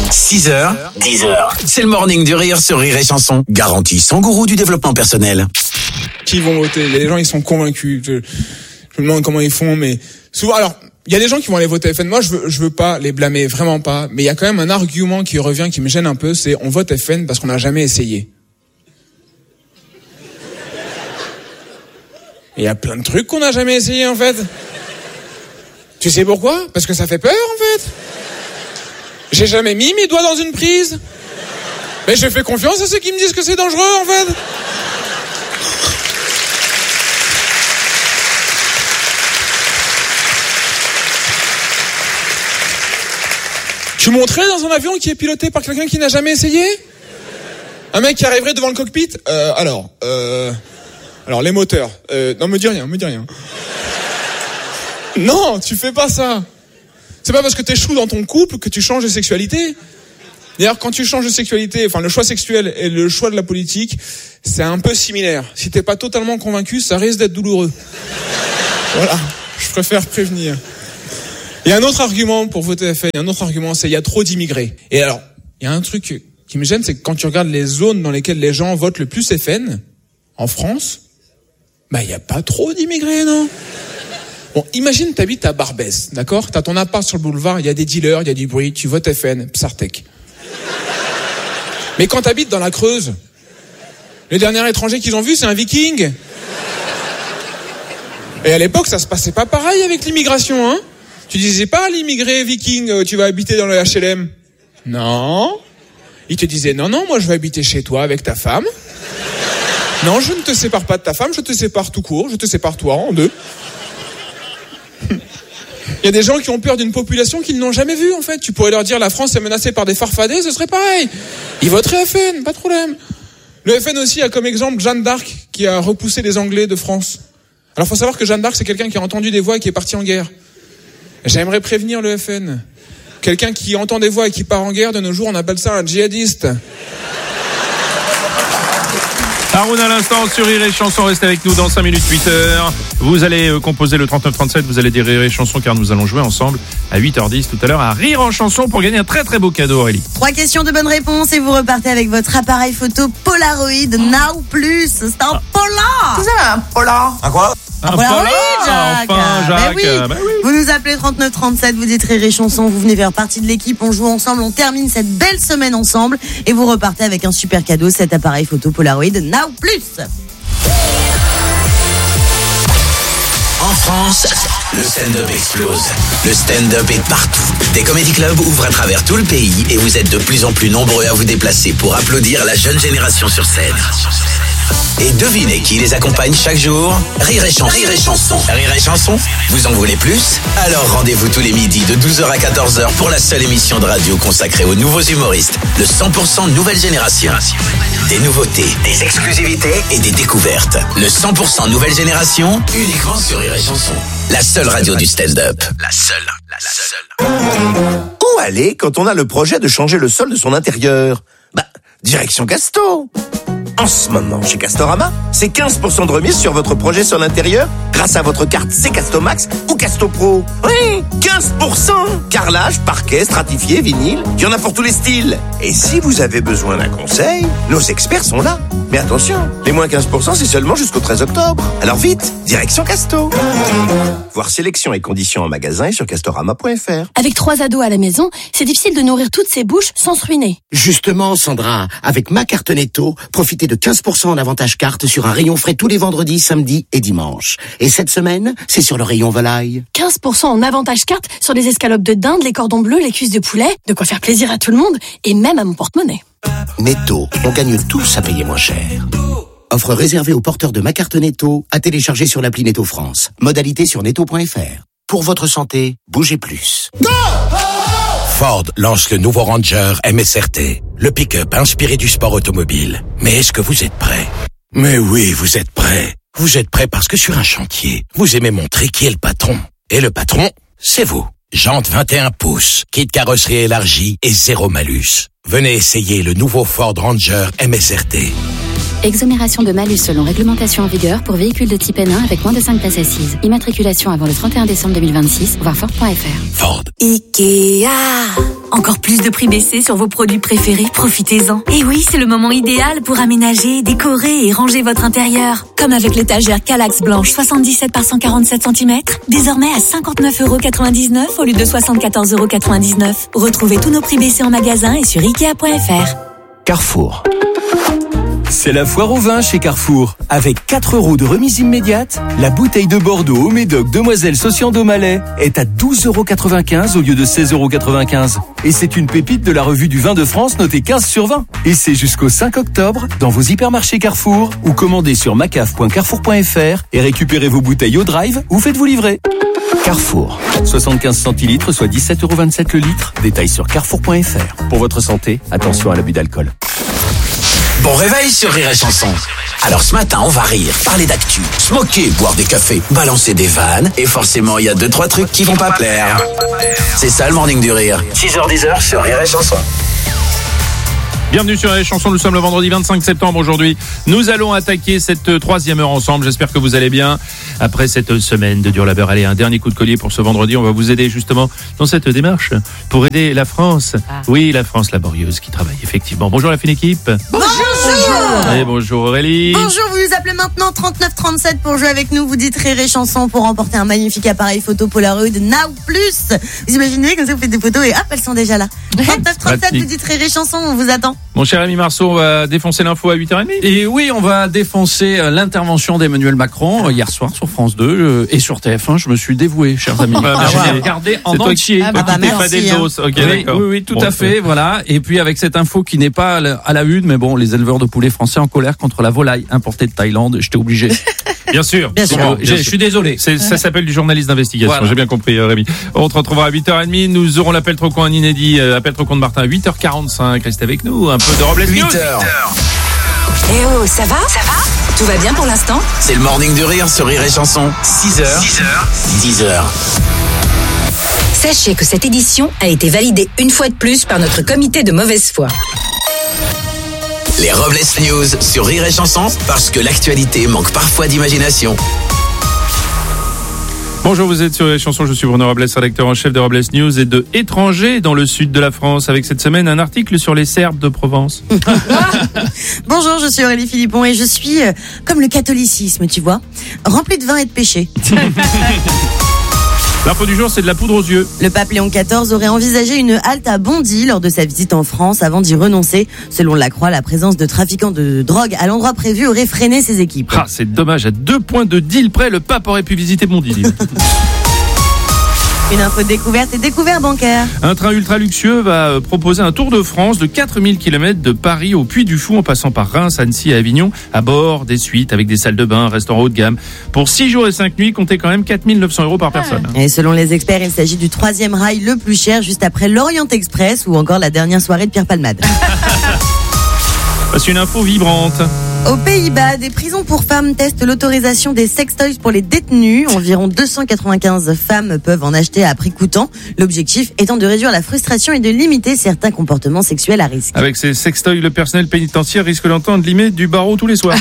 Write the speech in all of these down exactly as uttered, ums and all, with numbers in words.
six heures, dix heures. C'est le morning du rire sur Rire et Chanson. Garantie sans gourou du développement personnel. Qui vont voter? Il y a des gens, ils sont convaincus. Je, je me demande comment ils font, mais souvent, alors, il y a des gens qui vont aller voter F N. Moi, je veux, je veux pas les blâmer, vraiment pas. Mais il y a quand même un argument qui revient, qui me gêne un peu, c'est on vote F N parce qu'on n'a jamais essayé. Il y a plein de trucs qu'on n'a jamais essayé, en fait. Tu sais pourquoi? Parce que ça fait peur, en fait. J'ai jamais mis mes doigts dans une prise. Mais je fais confiance à ceux qui me disent que c'est dangereux, en fait. Tu monterais dans un avion qui est piloté par quelqu'un qui n'a jamais essayé? Un mec qui arriverait devant le cockpit? Euh, alors, euh... Alors, les moteurs. Euh, non, me dis rien, me dis rien. Non, tu fais pas ça. C'est pas parce que t'échoues dans ton couple que tu changes de sexualité. D'ailleurs, quand tu changes de sexualité, enfin, le choix sexuel et le choix de la politique, c'est un peu similaire. Si t'es pas totalement convaincu, ça risque d'être douloureux. Voilà. Je préfère prévenir. Il y a un autre argument pour voter F N. Il y a un autre argument, c'est il y a trop d'immigrés. Et alors, il y a un truc qui me gêne, c'est que quand tu regardes les zones dans lesquelles les gens votent le plus F N, en France, bah, il y a pas trop d'immigrés, non? Bon, imagine t'habites à Barbès, d'accord? T'as ton appart sur le boulevard, il y a des dealers, il y a du bruit, tu votes F N, Psartec. Mais quand t'habites dans la Creuse, le dernier étranger qu'ils ont vu, c'est un viking. Et à l'époque, ça se passait pas pareil avec l'immigration, hein? Tu disais pas à l'immigré viking, euh, tu vas habiter dans le H L M. Non. Il te disait, non, non, moi je vais habiter chez toi avec ta femme. Non, je ne te sépare pas de ta femme, je te sépare tout court, je te sépare toi en deux. Il y a des gens qui ont peur d'une population qu'ils n'ont jamais vue, en fait. Tu pourrais leur dire, la France est menacée par des farfadets, ce serait pareil. Ils voteraient F N, pas de problème. Le F N aussi a comme exemple Jeanne d'Arc, qui a repoussé les Anglais de France. Alors, faut savoir que Jeanne d'Arc, c'est quelqu'un qui a entendu des voix et qui est parti en guerre. J'aimerais prévenir le F N. Quelqu'un qui entend des voix et qui part en guerre, de nos jours, on appelle ça un djihadiste. Haroun à l'instant sur Rire et Chanson, restez avec nous dans cinq minutes, huit heures. Vous allez euh, composer le trente-neuf trente-sept, vous allez dire Rire et Chanson car nous allons jouer ensemble à huit heures dix tout à l'heure à Rire en Chanson pour gagner un très très beau cadeau, Aurélie. Trois questions de bonnes réponses et vous repartez avec votre appareil photo Polaroid Now Plus. C'est un Polar. C'est ça, un Polar. Un quoi? Un Polaroid, Jacques. Enfin, Jacques. Ben oui. Ben oui. Vous nous appelez trente-neuf trente-sept, vous dites Rire et Chanson, vous venez faire partie de l'équipe, on joue ensemble, on termine cette belle semaine ensemble et vous repartez avec un super cadeau, cet appareil photo Polaroid Now Plus. En France, le stand-up explose. Le stand-up est partout. Des comédie clubs ouvrent à travers tout le pays et vous êtes de plus en plus nombreux à vous déplacer pour applaudir la jeune génération sur scène. Et devinez qui les accompagne chaque jour? Rire et Chanson. Rire et Chanson. Rire et Chanson, vous en voulez plus? Alors rendez-vous tous les midis de douze heures à quatorze heures pour la seule émission de radio consacrée aux nouveaux humoristes. Le cent pour cent nouvelle génération. Des nouveautés, des exclusivités et des découvertes. Le cent pour cent nouvelle génération, uniquement sur Rire et Chanson. La seule radio du stand-up. La seule. La seule. Où aller quand on a le projet de changer le sol de son intérieur? Bah, direction Casto. En ce moment, chez Castorama, c'est quinze pour cent de remise sur votre projet sur l'intérieur grâce à votre carte C Casto Max ou Casto Pro. Oui, quinze pour cent. Carrelage, parquet, stratifié, vinyle, il y en a pour tous les styles. Et si vous avez besoin d'un conseil, nos experts sont là. Mais attention, les moins quinze pour cent, c'est seulement jusqu'au treize octobre. Alors vite, direction Casto. Voir sélection et conditions en magasin et sur castorama point f r. Avec trois ados à la maison, c'est difficile de nourrir toutes ces bouches sans se ruiner. Justement, Sandra, avec ma carte Netto, profitez de quinze pour cent en avantage carte sur un rayon frais tous les vendredis, samedis et dimanches. Et cette semaine, c'est sur le rayon volaille. quinze pour cent en avantage carte sur les escalopes de dinde, les cordons bleus, les cuisses de poulet. De quoi faire plaisir à tout le monde et même à mon porte-monnaie. Netto, on gagne tous à payer moins cher. Offre réservée aux porteurs de ma carte Netto, à télécharger sur l'appli Netto France. Modalité sur netto point f r. Pour votre santé, bougez plus. Go! Ford lance le nouveau Ranger M S R T, le pick-up inspiré du sport automobile. Mais est-ce que vous êtes prêts? Mais oui, vous êtes prêts. Vous êtes prêts parce que sur un chantier, vous aimez montrer qui est le patron. Et le patron, c'est vous. Jantes vingt et un pouces, kit carrosserie élargie et zéro malus. Venez essayer le nouveau Ford Ranger M S R T. Exonération de malus selon réglementation en vigueur pour véhicules de type N un avec moins de cinq places assises. Immatriculation avant le trente et un décembre deux mille vingt-six, voir Ford point f r. Ford. Ikea. Encore plus de prix baissés sur vos produits préférés, profitez-en. Et oui, c'est le moment idéal pour aménager, décorer et ranger votre intérieur. Comme avec l'étagère Kallax blanche soixante-dix-sept par cent quarante-sept centimètres, désormais à cinquante-neuf euros quatre-vingt-dix-neuf au lieu de soixante-quatorze euros quatre-vingt-dix-neuf. Retrouvez tous nos prix baissés en magasin et sur ikea point f r. Carrefour. C'est la foire au vin chez Carrefour. Avec quatre euros de remise immédiate, la bouteille de Bordeaux au Médoc Demoiselle Sociando Malais est à douze euros quatre-vingt-quinze au lieu de seize euros quatre-vingt-quinze. Et c'est une pépite de la revue du vin de France notée quinze sur vingt. Et c'est jusqu'au cinq octobre dans vos hypermarchés Carrefour ou commandez sur macaf point carrefour point f r et récupérez vos bouteilles au drive ou faites-vous livrer. Carrefour. soixante-quinze centilitres, soit dix-sept euros vingt-sept le litre. Détail sur carrefour point f r. Pour votre santé, attention à l'abus d'alcool. Bon réveil sur Rire et Chanson. Alors ce matin, on va rire, parler d'actu, se moquer, boire des cafés, balancer des vannes, et forcément, il y a deux, trois trucs qui vont pas plaire. C'est ça le morning du rire. six heures dix sur Rire et Chanson. Bienvenue sur les chansons, nous sommes le vendredi vingt-cinq septembre aujourd'hui. Nous allons attaquer cette troisième heure ensemble, j'espère que vous allez bien. Après cette semaine de dur labeur, allez, un dernier coup de collier pour ce vendredi, on va vous aider justement dans cette démarche pour aider la France. Ah. Oui, la France laborieuse qui travaille effectivement. Bonjour la fine équipe. Bonjour. Bonjour. Et bonjour Aurélie. Bonjour, vous nous appelez maintenant trente-neuf trente-sept pour jouer avec nous, vous dites Rire et Chanson pour remporter un magnifique appareil photo Polaroid Now Plus. Vous imaginez comme ça vous faites des photos et hop, elles sont déjà là. trente-neuf trente-sept, vous dites Rire et Chanson, on vous attend. Mon cher ami Marceau, on va défoncer l'info à huit heures trente. Et oui, on va défoncer l'intervention d'Emmanuel Macron hier soir sur France deux et sur T F un. Je me suis dévoué, chers amis. Ah, je l'ai regardé en entier. Ah, bah, bah, merci, hein. Okay, oui, oui, oui, tout bon, à fait, voilà. Et puis avec cette info qui n'est pas à la une, mais bon, les éleveurs de poulets français en colère contre la volaille importée de Thaïlande. J'étais obligé. Bien sûr. Bien sûr. Bon, je suis désolé. C'est, ça s'appelle du journaliste d'investigation. Voilà. J'ai bien compris, Rémi. On te retrouvera à huit heures trente. Nous aurons l'appel trop con un inédit, euh, appel trop con de Martin à huit heures quarante-cinq. Restez avec nous. Un peu de Robles News. huit heures. Eh oh, ça va? Ça va? Tout va bien pour l'instant? C'est le morning du rire sur Rire et Chanson. six heures. six heures. dix heures. Sachez que cette édition a été validée une fois de plus par notre comité de mauvaise foi. Les Robles News sur Rire et Chanson, parce que l'actualité manque parfois d'imagination. Bonjour, vous êtes sur les chansons, je suis Bruno Robles, rédacteur en chef de Robles News et de étrangers dans le sud de la France, avec cette semaine un article sur les Serbes de Provence. Bonjour, je suis Aurélie Philippon et je suis euh, comme le catholicisme, tu vois, rempli de vin et de péché. L'info du jour, c'est de la poudre aux yeux. Le pape Léon quatorze aurait envisagé une halte à Bondy lors de sa visite en France avant d'y renoncer. Selon la Croix, la présence de trafiquants de drogue à l'endroit prévu aurait freiné ses équipes. Ah, c'est dommage. À deux points de deal près, le pape aurait pu visiter Bondy. Une info de découverte et découvert bancaire. Un train ultra luxueux va proposer un tour de France de quatre mille kilomètres de Paris au Puy du Fou en passant par Reims, Annecy et Avignon, à bord des suites avec des salles de bain, restaurants haut de gamme. Pour six jours et cinq nuits, comptez quand même quatre mille neuf cents euros par personne. Et selon les experts, il s'agit du troisième rail le plus cher, juste après l'Orient Express ou encore la dernière soirée de Pierre Palmade. C'est une info vibrante. Aux Pays-Bas, des prisons pour femmes testent l'autorisation des sextoys pour les détenus. Environ deux cent quatre-vingt-quinze femmes peuvent en acheter à prix coûtant. L'objectif étant de réduire la frustration et de limiter certains comportements sexuels à risque. Avec ces sextoys, le personnel pénitentiaire risque d'entendre limer du barreau tous les soirs.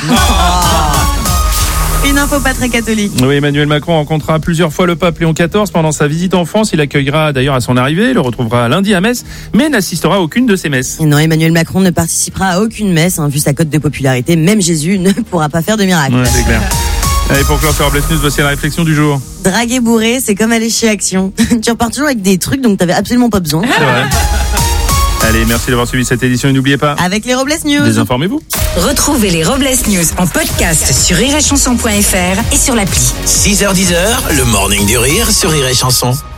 Une info pas très catholique. Oui, Emmanuel Macron rencontrera plusieurs fois le pape Léon quatorze pendant sa visite en France. Il accueillera d'ailleurs à son arrivée, le retrouvera lundi à Metz, mais n'assistera à aucune de ses messes. Non, Emmanuel Macron ne participera à aucune messe, hein, vu sa cote de popularité. Même Jésus ne pourra pas faire de miracle. Ouais, c'est clair. Allez, pour clore Robles News, voici la réflexion du jour. Draguer bourré, c'est comme aller chez Action. Tu repars toujours avec des trucs dont t'avais absolument pas besoin. C'est vrai. Allez, merci d'avoir suivi cette édition et n'oubliez pas... Avec les Robles News. Désinformez-vous. Retrouvez les Robles News en podcast sur rire et chanson point f r et sur l'appli. six heures dix, le morning du rire sur Rire et Chanson.